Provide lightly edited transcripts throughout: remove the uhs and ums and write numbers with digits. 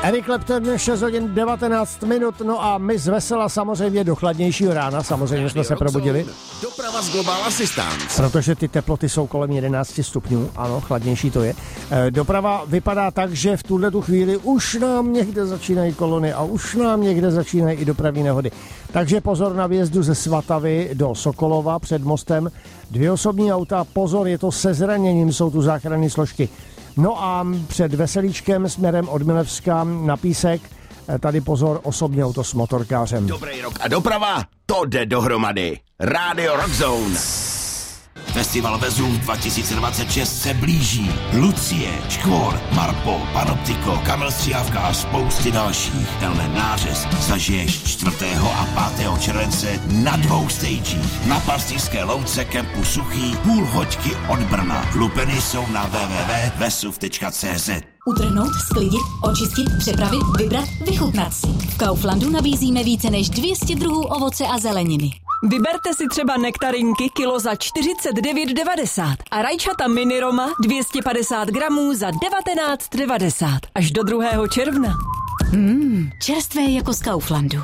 Eric Clapton, 6 hodin 19 minut, no a my z vesela samozřejmě do chladnějšího rána, samozřejmě jsme se probudili. Doprava z Global Assistance. Protože ty teploty jsou kolem 11 stupňů, ano, chladnější to je. Doprava vypadá tak, že v tuhletu chvíli už nám někde začínají kolony a už nám někde začínají i dopravní nehody. Takže pozor na výjezdu ze Svatavy do Sokolova před mostem. 2 osobní auta, pozor, je to se zraněním, jsou tu záchranné složky. No a před Veselíčkem směrem od Milevska na Písek, tady pozor, osobní auto s motorkářem. Dobrý rok a doprava, to jde dohromady. Rádio Rockzone. Festival Vezův 2026 se blíží. Lucie, Škvor, Marpo, Panoptiko, Kamil Stříhavka a spousty dalších. Tenhle nářez zažiješ 4. a 5. července na 2 stagích. Na Pastýřské louce kempu Suchý, půl hoďky od Brna. Lupeny jsou na www.vesuv.cz. Utrhnout, sklidit, očistit, přepravit, vybrat, vychutnat si. V Kauflandu nabízíme více než 200 druhů ovoce a zeleniny. Vyberte si třeba nektarinky kilo za 49,90 a rajčata mini Roma 250 gramů za 19,90 až do 2. června. Čerstvé jako z Kauflandu.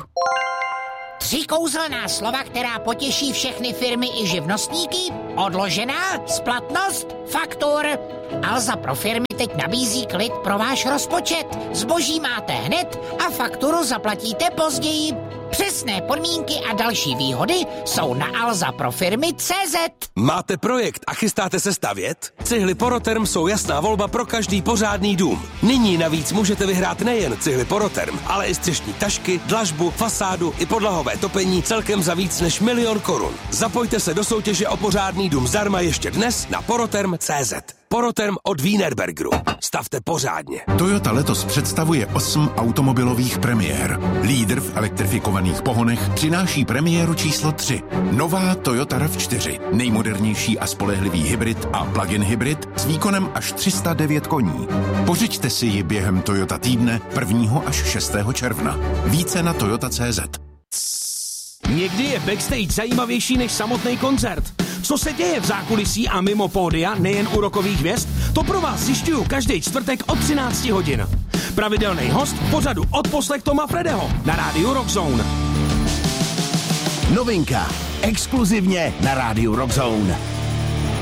3 kouzelná slova, která potěší všechny firmy i živnostníky. Odložená, splatnost, faktur. Alza pro firmy teď nabízí klid pro váš rozpočet. Zboží máte hned a fakturu zaplatíte později. Přesné podmínky a další výhody jsou na alzaprofirmy.cz. Máte projekt a chystáte se stavět? Cihly Poroterm jsou jasná volba pro každý pořádný dům. Nyní navíc můžete vyhrát nejen cihly Poroterm, ale i střešní tašky, dlažbu, fasádu i podlahové topení celkem za víc než 1 000 000 korun. Zapojte se do soutěže o pořádný dům zdarma ještě dnes na poroterm.cz. Poroterm od Wienerbergeru. Stavte pořádně. Toyota letos představuje 8 automobilových premiér. Lídr v elektrifikovaných pohonech přináší premiéru číslo 3. Nová Toyota RAV4. Nejmodernější a spolehlivý hybrid a plug-in hybrid s výkonem až 309 koní. Pořiďte si ji během Toyota týdne 1. až 6. června. Více na toyota.cz. Někdy je backstage zajímavější než samotný koncert. Co se děje v zákulisí a mimo pódia, nejen u rockových hvězd, to pro vás zjišťuju každý čtvrtek od 13 hodin. Pravidelný host v pořadu Odposlech Toma Fredeho na rádiu Rockzone. Novinka. Exkluzivně na rádiu Rockzone.